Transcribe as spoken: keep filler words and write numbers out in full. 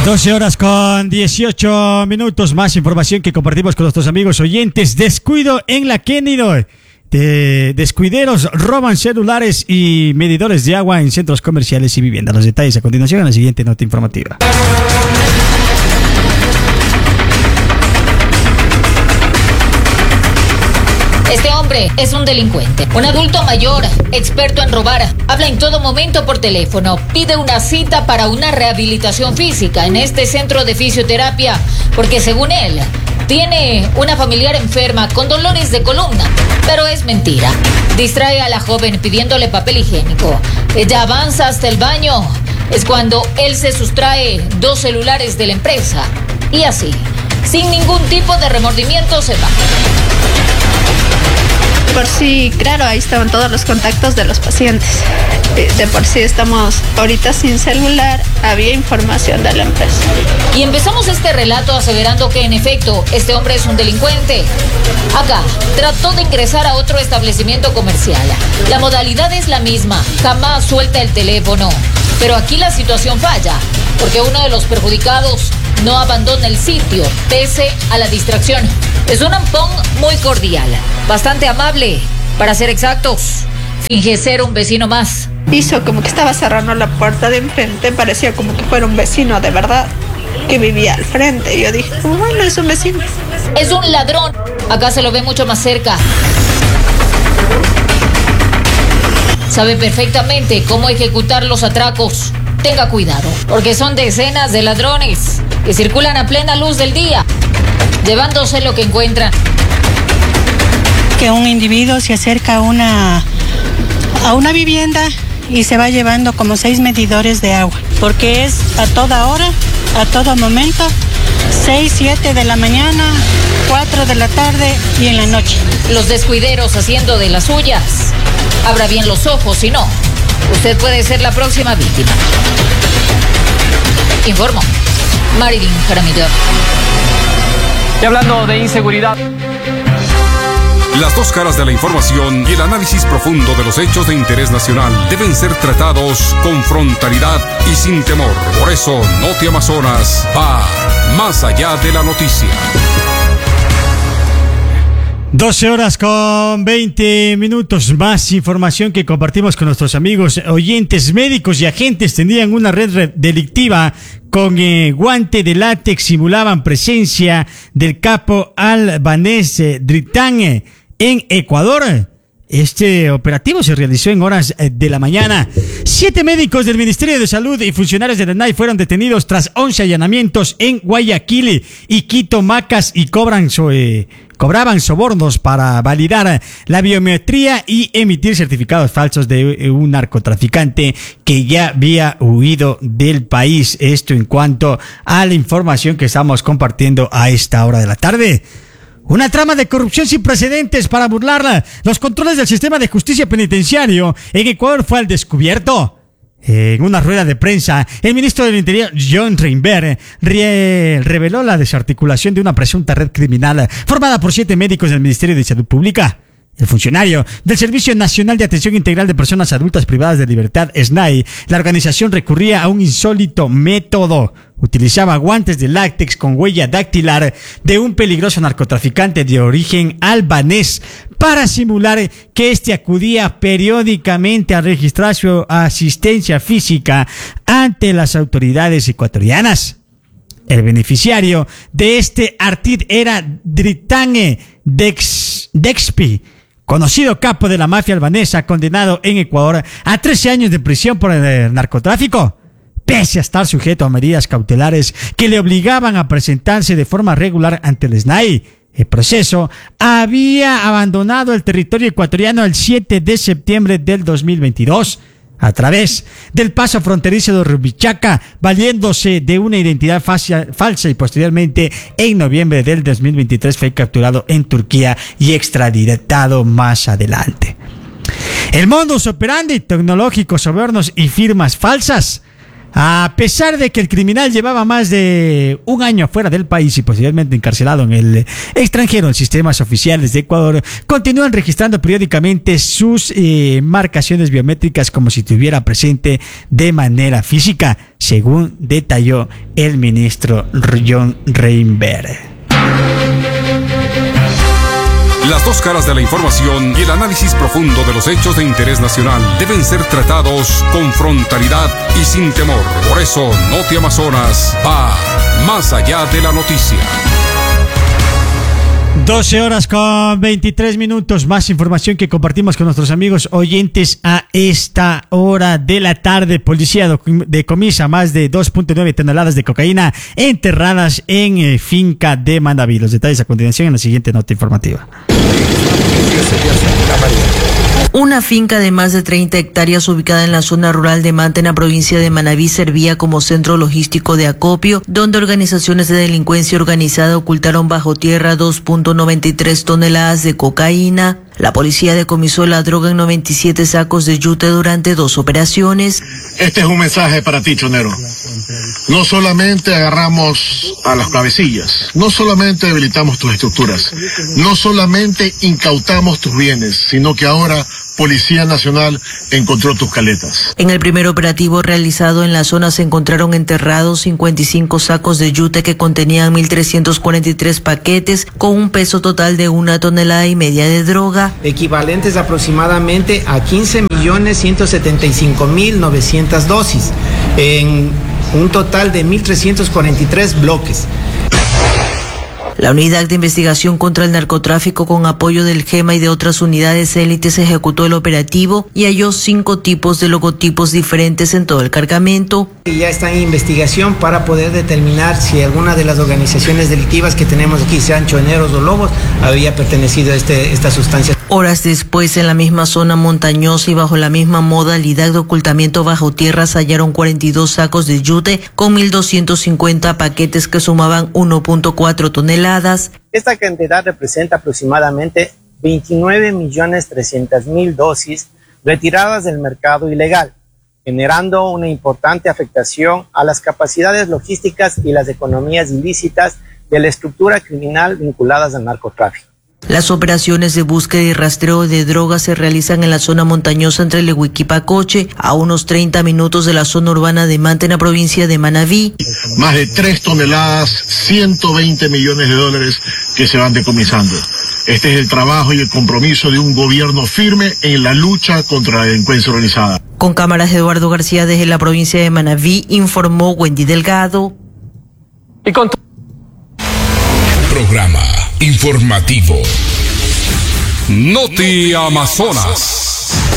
doce horas con dieciocho minutos. Más información que compartimos con nuestros amigos oyentes. Descuido en la Kennedy. De descuideros roban celulares y medidores de agua en centros comerciales y viviendas. Los detalles a continuación en la siguiente nota informativa. Este hombre es un delincuente, un adulto mayor, experto en robar. Habla en todo momento por teléfono. Pide una cita para una rehabilitación física en este centro de fisioterapia, porque según él, tiene una familiar enferma con dolores de columna. Pero es mentira. Distrae a la joven pidiéndole papel higiénico. Ella avanza hasta el baño. Es cuando él se sustrae dos celulares de la empresa. Y así, sin ningún tipo de remordimiento, se va. Por sí, claro, ahí estaban todos los contactos de los pacientes. De por sí estamos ahorita sin celular, había información de la empresa. Y empezamos este relato aseverando que en efecto, este hombre es un delincuente. Acá, trató de ingresar a otro establecimiento comercial. La modalidad es la misma, jamás suelta el teléfono. Pero aquí la situación falla, porque uno de los perjudicados no abandona el sitio, pese a la distracción. Es un ampón muy cordial, bastante amable, para ser exactos. Finge ser un vecino más. Hizo como que estaba cerrando la puerta de enfrente, parecía como que fuera un vecino de verdad, que vivía al frente. Yo dije, bueno, es un vecino. Es un ladrón, acá se lo ve mucho más cerca. Sabe perfectamente cómo ejecutar los atracos. Tenga cuidado, porque son decenas de ladrones que circulan a plena luz del día, llevándose lo que encuentran. Que un individuo se acerca a una, a una vivienda y se va llevando como seis medidores de agua, porque es a toda hora, a todo momento, seis, siete de la mañana, cuatro de la tarde y en la noche. Los descuideros haciendo de las suyas. Abra bien los ojos, si no, usted puede ser la próxima víctima. Informo, Marilyn Jaramillo. Y hablando de inseguridad, las dos caras de la información y el análisis profundo de los hechos de interés nacional deben ser tratados con frontalidad y sin temor. Por eso, Noti Amazonas va más allá de la noticia. doce horas con veinte minutos. Más información que compartimos con nuestros amigos oyentes. Médicos y agentes tenían una red delictiva con eh, guante de látex. Simulaban presencia del capo albanés eh, Dritán eh, en Ecuador. Este operativo se realizó en horas de la mañana. Siete médicos del Ministerio de Salud y funcionarios de la N A I fueron detenidos tras once allanamientos en Guayaquil y Quito, Macas, y cobran so, eh, cobraban sobornos para validar la biometría y emitir certificados falsos de un narcotraficante que ya había huido del país. Esto en cuanto a la información que estamos compartiendo a esta hora de la tarde. Una trama de corrupción sin precedentes para burlar los controles del sistema de justicia penitenciario en Ecuador fue al descubierto. En una rueda de prensa, el ministro del Interior, John Reinberg, re- reveló la desarticulación de una presunta red criminal formada por siete médicos del Ministerio de Salud Pública. El funcionario del Servicio Nacional de Atención Integral de Personas Adultas Privadas de Libertad, S N A I, la organización recurría a un insólito método. Utilizaba guantes de látex con huella dactilar de un peligroso narcotraficante de origen albanés para simular que éste acudía periódicamente a registrar su asistencia física ante las autoridades ecuatorianas. El beneficiario de este ardid era Dritán Dex, Dexpi, conocido capo de la mafia albanesa, condenado en Ecuador a trece años de prisión por el narcotráfico, pese a estar sujeto a medidas cautelares que le obligaban a presentarse de forma regular ante el S N A I. El proceso había abandonado el territorio ecuatoriano el siete de septiembre del dos mil veintidós. A través del paso fronterizo de Rubichaca, valiéndose de una identidad falsa, y posteriormente en noviembre del dos mil veintitrés fue capturado en Turquía y extraditado más adelante. El modus operandi tecnológico, sobornos y firmas falsas. A pesar de que el criminal llevaba más de un año fuera del país y posteriormente encarcelado en el extranjero, en sistemas oficiales de Ecuador continúan registrando periódicamente sus eh, marcaciones biométricas como si estuviera presente de manera física, según detalló el ministro John Reinberg. Las dos caras de la información y el análisis profundo de los hechos de interés nacional deben ser tratados con frontalidad y sin temor. Por eso, Noti Amazonas va más allá de la noticia. doce horas con veintitrés minutos. Más información que compartimos con nuestros amigos oyentes a esta hora de la tarde. Policía decomisa más de dos punto nueve toneladas de cocaína enterradas en eh, finca de Manabí. Los detalles a continuación en la siguiente nota informativa. Una finca de más de treinta hectáreas ubicada en la zona rural de Manta, en la provincia de Manabí, servía como centro logístico de acopio, donde organizaciones de delincuencia organizada ocultaron bajo tierra dos punto noventa y tres toneladas de cocaína. La policía decomisó la droga en noventa y siete sacos de yute durante dos operaciones. Este es un mensaje para ti, chonero. No solamente agarramos a las cabecillas, no solamente debilitamos tus estructuras, no solamente incautamos tus bienes, sino que ahora Policía Nacional encontró tus caletas. En el primer operativo realizado en la zona se encontraron enterrados cincuenta y cinco sacos de yute que contenían mil trescientos cuarenta y tres paquetes con un peso total de una tonelada y media de droga. Equivalentes aproximadamente a quince millones ciento setenta y cinco mil novecientas dosis, en un total de mil trescientos cuarenta y tres bloques. La Unidad de Investigación contra el Narcotráfico, con apoyo del GEMA y de otras unidades élites, ejecutó el operativo y halló cinco tipos de logotipos diferentes en todo el cargamento. Y ya está en investigación para poder determinar si alguna de las organizaciones delictivas que tenemos aquí, sean choneros o lobos, había pertenecido a este, esta sustancia. Horas después, en la misma zona montañosa y bajo la misma modalidad de ocultamiento bajo tierra, se hallaron cuarenta y dos sacos de yute con mil doscientos cincuenta paquetes que sumaban uno punto cuatro toneladas. Esta cantidad representa aproximadamente veintinueve millones trescientas mil dosis retiradas del mercado ilegal, generando una importante afectación a las capacidades logísticas y las economías ilícitas de la estructura criminal vinculadas al narcotráfico. Las operaciones de búsqueda y rastreo de drogas se realizan en la zona montañosa entre Lehuica y Pacoche, a unos treinta minutos de la zona urbana de Manta, en la provincia de Manabí. Más de tres toneladas, ciento veinte millones de dólares que se van decomisando. Este es el trabajo y el compromiso de un gobierno firme en la lucha contra la delincuencia organizada. Con cámaras de Eduardo García desde la provincia de Manabí, informó Wendy Delgado. Y con Programa informativo Noti Amazonas.